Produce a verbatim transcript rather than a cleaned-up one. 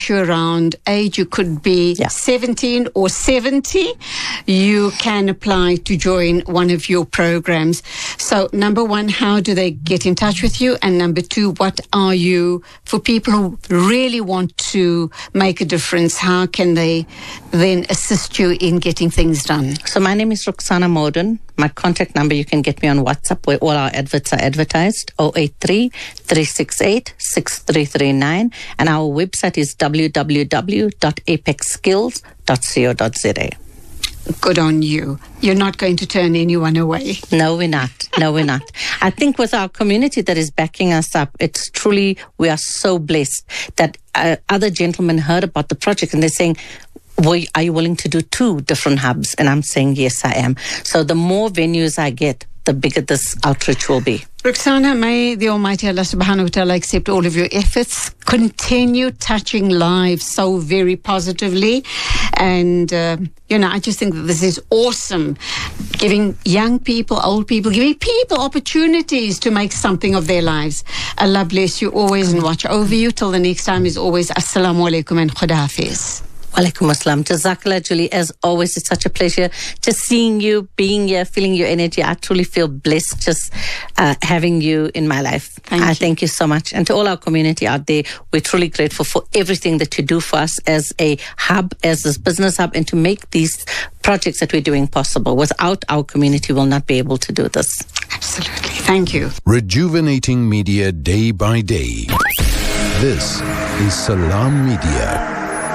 around age, you could be Yeah. seventeen or seventy, you can apply to join one of your programs. So number one, how do they get in touch with you? And number two, what are you, for people who really want to make a difference, how can they then assist you in getting things done? So my name is Roxana Moden. My contact number, you can get me on WhatsApp where all our adverts are advertised, zero eight three, three six eight, six three three nine. And our website is w w w dot apex skills dot co dot z a. Good on you. You're not going to turn anyone away. No, we're not. No, we're not. I think with our community that is backing us up, it's truly, we are so blessed that uh, other gentlemen heard about the project and they're saying, well, are you willing to do two different hubs? And I'm saying, yes, I am. So the more venues I get, the bigger this outreach will be. Roxana, may the Almighty Allah subhanahu wa ta'ala accept all of your efforts. Continue touching lives so very positively. And, uh, you know, I just think that this is awesome. Giving young people, old people, giving people opportunities to make something of their lives. Allah bless you always and watch over you. Till the next time is always Assalamu alaikum and Khuda Hafiz. Walaikum assalam. Jazakallah, Julie. As always, it's such a pleasure just seeing you, being here, feeling your energy. I truly feel blessed just uh, having you in my life. Thank I you. thank you so much. And to all our community out there, we're truly grateful for everything that you do for us as a hub, as this business hub, and to make these projects that we're doing possible. Without our community, we'll not be able to do this. Absolutely. Thank you. Rejuvenating media day by day. This is Salam Media.